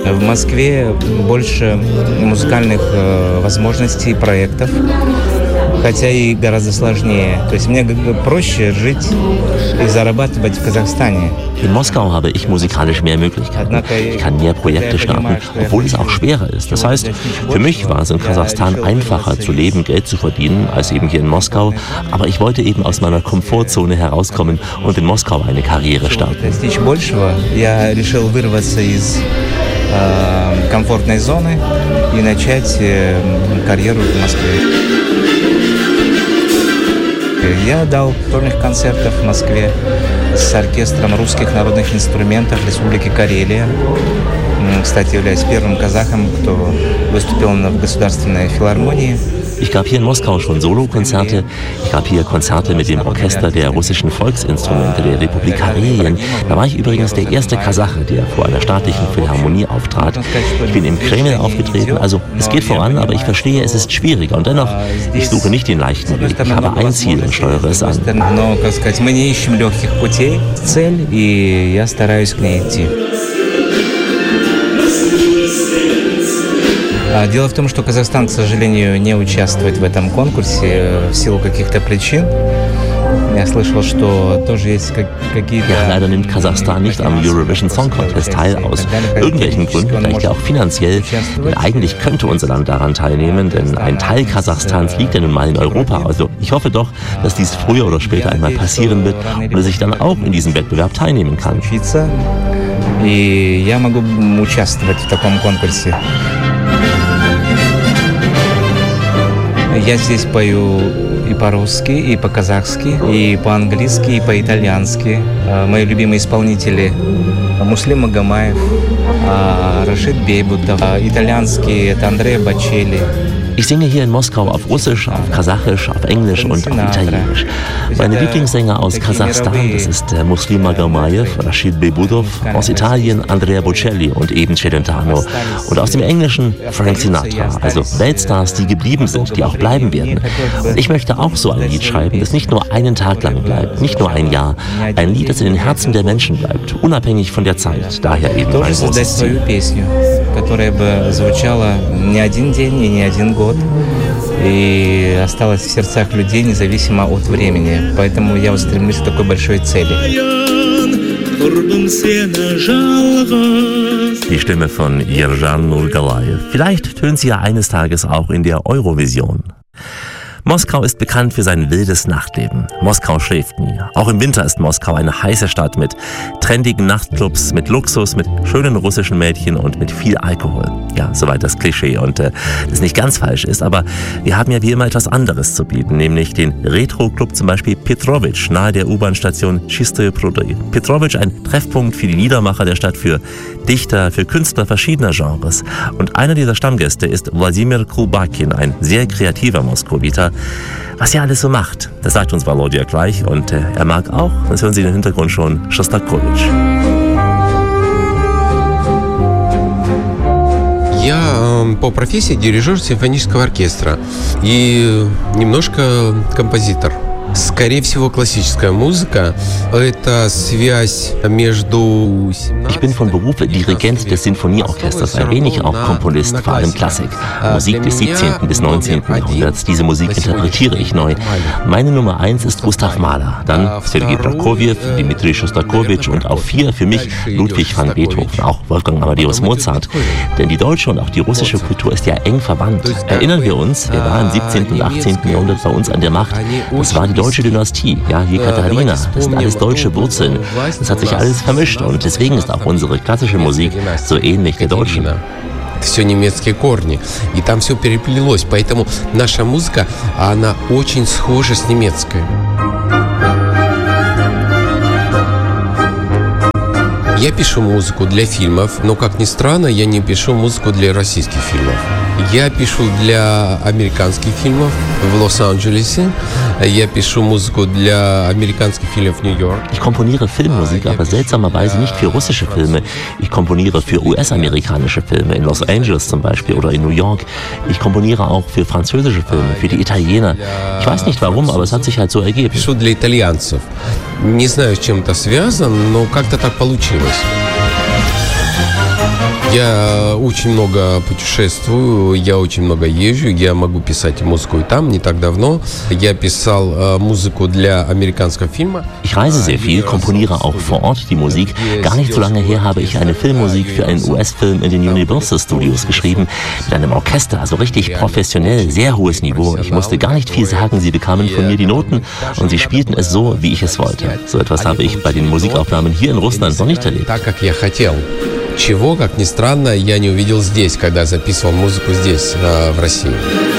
В Москве больше музыкальных возможностей, проектов, хотя и гораздо сложнее. То есть мне проще жить и зарабатывать в Kasachstane. In Moskau habe ich musikalisch mehr Möglichkeiten. Ich kann mehr Projekte starten, obwohl es auch schwerer ist. Das heißt, für mich war es in Kasachstan einfacher zu leben, Geld zu verdienen, als eben hier in Moskau. Aber ich wollte eben aus meiner Komfortzone herauskommen und in Moskau eine Karriere starten. Я решил вырваться из комфортной зоны и начать карьеру в Москве. Я дал сольных концертов в Москве с оркестром русских народных инструментов Республики Карелия. Кстати, являюсь первым казахом, кто выступил в Государственной филармонии. Ich gab hier in Moskau schon Solokonzerte. Ich gab hier Konzerte mit dem Orchester der russischen Volksinstrumente der Republik Karelien. Da war ich übrigens der erste Kasache, der vor einer staatlichen Philharmonie auftrat. Ich bin im Kreml aufgetreten, also es geht voran, aber ich verstehe, es ist schwieriger. Und dennoch, ich suche nicht den leichten Weg. Ich habe ein Ziel und steuere es an. Мы не ищем легких путей, цель, и я стараюсь к ней идти. Дело в том, что Казахстан, к сожалению, не участвует в этом конкурсе в силу каких-то причин. Я слышал, что тоже есть какие-то... Ja, leider nimmt Kasachstan nicht am Eurovision Song Contest teil aus irgendwelchen Gründen, vielleicht auch finanziell. Denn eigentlich könnte unser Land daran teilnehmen, denn ein Teil Kasachstans liegt ja nun mal in Europa. Also ich hoffe doch, dass dies früher oder später einmal passieren wird und dass ich dann auch in diesem Wettbewerb teilnehmen kann. И я могу участвовать в таком конкурсе. Я здесь пою и по-русски, и по-казахски, и по-английски, и по-итальянски. Мои любимые исполнители Муслим Магомаев, Рашид Бейбутов. Итальянский — это Андреа Бочелли. Ich singe hier in Moskau auf Russisch, auf Kasachisch, auf Englisch und auf Italienisch. Meine Lieblingssänger aus Kasachstan, das ist Muslim Magomаев, Rashid Beyboutov, aus Italien Andrea Bocelli und eben Celentano und aus dem Englischen Frank Sinatra, also Weltstars, die geblieben sind, die auch bleiben werden. Und ich möchte auch so ein Lied schreiben, das nicht nur einen Tag lang bleibt, nicht nur ein Jahr, ein Lied, das in den Herzen der Menschen bleibt, unabhängig von der Zeit, daher eben ein großes Ziel. Которая бы звучала не один день и не один год и осталась в сердцах людей независимо от времени. Поэтому я устремлюсь к такой большой цели. Die Stimme von Yerjan Nurgalayev. Vielleicht tönt sie ja eines Tages auch in der Eurovision. Moskau ist bekannt für sein wildes Nachtleben. Moskau schläft nie. Auch im Winter ist Moskau eine heiße Stadt mit trendigen Nachtclubs, mit Luxus, mit schönen russischen Mädchen und mit viel Alkohol. Ja, soweit das Klischee und das nicht ganz falsch ist, aber wir haben ja wie immer etwas anderes zu bieten, nämlich den Retro-Club zum Beispiel Petrovich nahe der U-Bahn-Station Chistoye Prudy. Petrovich, ein Treffpunkt für die Liedermacher der Stadt, für Dichter, für Künstler verschiedener Genres. Und einer dieser Stammgäste ist Wladimir Kulbakin, ein sehr kreativer Moskowiter. Was er alles so macht, das sagt uns Volodya gleich und er mag auch, das hören Sie im Hintergrund schon, Schostakowitsch. Я по профессии дирижер симфонического оркестра и немножко композитор. Скорее всего, классическая музыка – это связь между... Ich bin von Beruf Dirigent des Sinfonieorchesters, ein wenig auch Komponist, vor allem Klassik. Musik des 17. bis 19. Jahrhunderts. Diese Musik interpretiere ich neu. Meine Nummer 1 ist Gustav Mahler, dann Sergei Prokofjew, Dmitri Schostakowitsch und auf 4 für mich Ludwig van Beethoven, auch Wolfgang Amadeus Mozart. Denn die deutsche und auch die russische Kultur ist ja eng verwandt. Erinnern wir uns, wer war im 17. und 18. Jahrhundert bei uns an der Macht? Das war die deutsche Dynastie, ja, Jekaterina, das sind alles deutsche Wurzeln. Das hat sich alles vermischt und deswegen ist auch unsere klassische Musik so ähnlich der deutschen. Все немецкие корни, и там все переплелось, поэтому наша музыка, она очень схожа с немецкой. Я пишу музыку для фильмов, но, как ни странно, я не пишу музыку для российских фильмов. Я пишу для американских фильмов в Лос-Анджелесе. Я пишу музыку для американских фильмов в Нью-Йорк. Ich komponiere Filmmusik, aber seltsamerweise nicht für russische Filme. Ich komponiere für US-amerikanische Filme, in Los Angeles zum Beispiel oder in New York. Ich komponiere auch für französische Filme, für die Italiener. Ich weiß nicht warum, aber es hat sich halt so ergeben. Пишу для итальянцев. Не знаю, с чем это связано, но как-то так получилось. Я очень много путешествую, я очень много езжу, я могу писать музыку и там. Не так давно я писал музыку для американского фильма. Ich reise sehr viel, komponiere auch vor Ort die Musik. Gar nicht so lange her habe ich eine Filmmusik für einen US-Film in den Universal Studios geschrieben, mit einem Orchester, also richtig professionell, sehr hohes Niveau. Ich musste gar nicht viel sagen, sie bekamen von mir die Noten und sie spielten es so, wie ich es wollte. So etwas habe ich bei den Musikaufnahmen hier in Russland noch nicht erlebt. Так, как я хотел. Чего, как ни странно, я не увидел здесь, когда записывал музыку здесь, в России.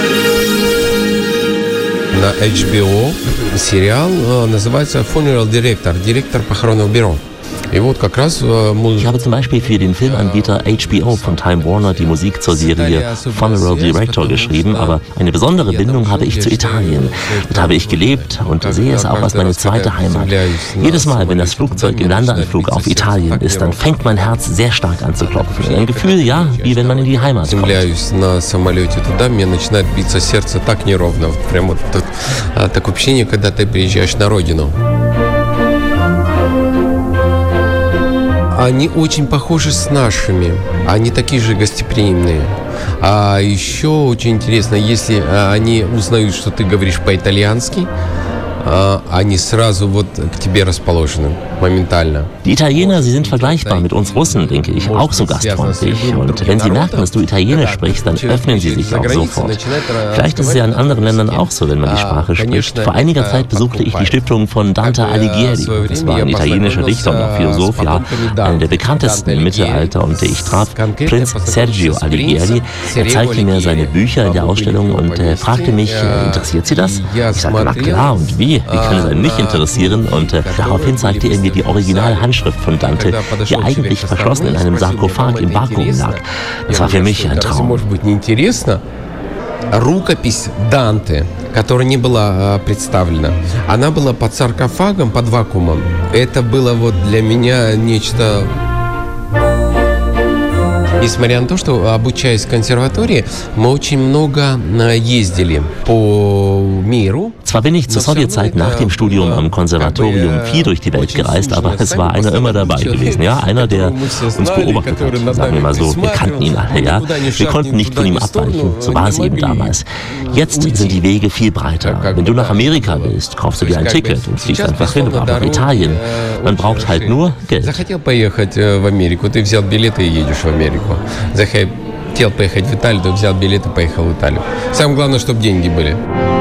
На HBO сериал называется «Funeral Director», директор похоронного бюро. И вот как раз Ich habe zum Beispiel für den Filmanbieter HBO von Time Warner die Musik zur Serie Funeral Director geschrieben, aber eine besondere Bindung habe ich zu Italien. Dort habe ich gelebt und sehe es auch als meine zweite Heimat. Jedes Mal, wenn das Flugzeug im Landeanflug auf Italien ist, dann fängt mein Herz sehr stark an zu klopfen. Ein Gefühl, ja, wie wenn man in die Heimat kommt. Приземляюсь на самолете туда, мне начинает биться сердце так неровно. Вот прям вот такое ощущение, когда ты приезжаешь на родину. Они очень похожи с нашими. Они такие же гостеприимные. А еще очень интересно, если они узнают, что ты говоришь по-итальянски, они сразу вот к тебе расположены, моментально. Die Italiener, sie sind vergleichbar mit uns Russen, denke ich, auch so gastfreundlich. Und wenn sie merken, dass du Italienisch sprichst, dann öffnen sie sich auch sofort. Vielleicht ist es ja in anderen Ländern auch so, wenn man die Sprache spricht. Vor einiger Zeit besuchte ich die Stiftung von Dante Alighieri. Das war ein italienischer Dichter und auch Philosoph, ja, einer der bekanntesten im Mittelalter. Und ich traf Prinz Sergio Alighieri. Er zeigte mir seine Bücher in der Ausstellung und fragte mich, interessiert Sie das? Ich sagte, na klar, und wie? Wie kann es einen nicht interessieren? Und daraufhin zeigte er mir die Originalhandschrift von Dante, die eigentlich verschlossen in einem Sarkophag im Vakuum lag. Das war für mich ein Traum. Рукопись Данте, которая не была представлена, она была под саркофагом, под вакуумом. Это было вот для меня нечто... Несмотря на то, что, обучаясь в консерватории, мы очень много ездили по миру. Zwar bin ich zur Sowjetzeit nach dem Studium am Konservatorium viel durch die Welt gereist, aber es war einer immer dabei gewesen, ja, einer, der uns beobachtet hat, sagen wir mal so. Wir kannten ihn alle, ja. Wir konnten nicht von ihm abweichen, so war es eben damals. Jetzt sind die Wege viel breiter. Wenn du nach Amerika willst, kaufst du dir ein Ticket und fliegst einfach hin, aber nach Italien, man braucht halt nur Geld. Захотел поехать в Америку, ты взял билеты и едешь в Америку. Захотел поехать в Италию, ты взял билеты и поехал в Италию. Самое главное, чтобы деньги были.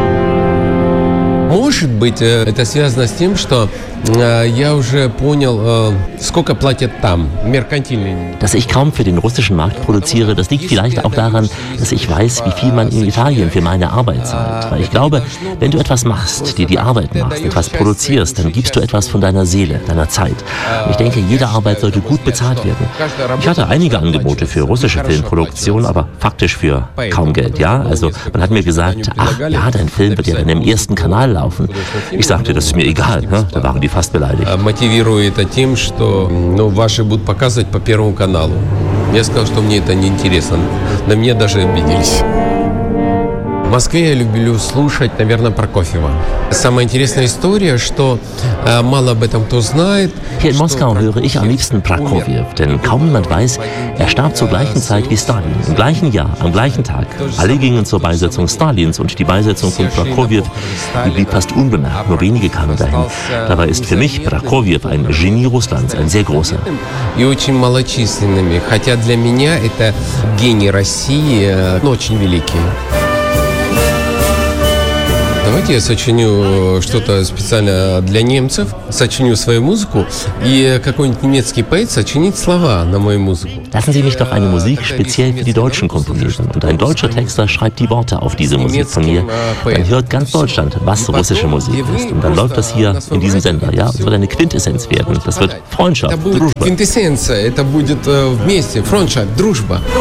Может быть, это связано с тем, что я уже понял, сколько платят там, меркантильные. Dass ich kaum für den russischen Markt produziere, das liegt vielleicht auch daran, dass ich weiß, wie viel man in Italien für meine Arbeit zahlt. Weil ich glaube, wenn du etwas machst, dir die Arbeit machst, etwas produzierst, dann gibst du etwas von deiner Seele, deiner Zeit. Und ich denke, jede Arbeit sollte gut bezahlt werden. Ich hatte einige Angebote für russische Filmproduktion, aber faktisch für kaum Geld, ja? Also man hat mir gesagt, ach ja, dein Film wird ja dann im ersten Kanal laufen. Ich sagte, das ist mir egal, ne? Da waren die fast beleidigt. Мотивирую это тем, что ваши будут показывать по Первому каналу. Я сказал, что мне это не интересно. На меня даже обиделись. В Москве я люблю слушать, наверное, Прокофьева. Самая интересная история, что мало об этом кто знает. Hier in Moskau höre ich am liebsten Prokofjew, denn kaum jemand weiß, er starb zur gleichen Zeit wie Stalin, im gleichen Jahr, am gleichen Tag. Alle gingen zur Beisetzung Stalins und die Beisetzung von Prokofjew, die blieb fast unbemerkt, nur wenige kamen dahin. Dabei ist für mich Prokofjew ein Genie Russlands, ein sehr großer. И очень малочисленными, хотя для меня это гений России, очень великий. Давайте я сочиню что-то специально для немцев, сочиню свою музыку, и какой-нибудь немецкий поэт сочинит слова на мою музыку. Lassen Sie mich doch eine Musik speziell für die Deutschen komponieren. Und ein deutscher Texter schreibt die Worte auf diese Musik von mir. Dann hört ganz Deutschland, was russische Musik ist. Und dann läuft das hier in diesem Sender, ja? Es soll eine Quintessenz werden. Das wird Freundschaft, Дружба. Quintessenz, это будет вместе, Freundschaft, Дружба.